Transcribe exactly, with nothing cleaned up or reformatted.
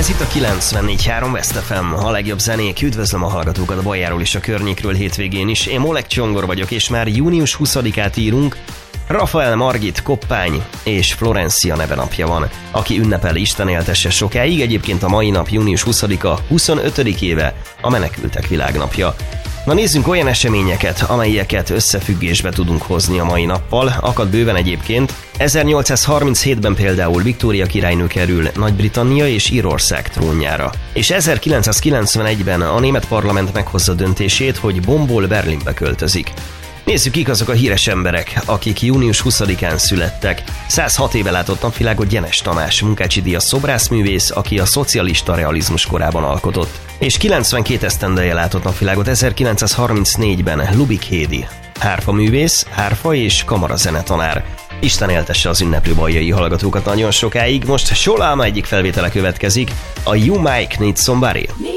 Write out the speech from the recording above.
Ez itt a kilencvennégy három West ef em, a legjobb zenék. Üdvözlöm a hallgatókat a Bajáról és a környékről hétvégén is. Én Molek Csongor vagyok, és már június huszadikát írunk. Rafael, Margit, Koppány és Florencia nevenapja van, aki ünnepel, Isten éltesse sokáig. Egyébként a mai nap, június huszadika, huszonötödik éve a Menekültek Világnapja. Na nézzünk olyan eseményeket, amelyeket összefüggésbe tudunk hozni a mai nappal. Akad bőven egyébként. ezernyolcszázharminchétben például Viktória királynő kerül Nagy-Britannia és Írország trónjára. És ezerkilencszázkilencvenegyben a német parlament meghozza döntését, hogy Bonn-ból Berlinbe költözik. Nézzük, kik azok a híres emberek, akik június huszadikán születtek. százhat éve látott napvilágot Gyenes Tamás, Munkácsi Díjas szobrászművész, aki a szocialista realizmus korában alkotott. És kilencvenkét esztendeje látott napvilágot ezerkilencszázharmincnégyben Lubik Hédi, hárfaművész, hárfa és kamarazenetanár. Isten éltesse az ünneplő baljai hallgatókat nagyon sokáig. Most Soláma egyik felvétele következik, a You Might Need Somebody.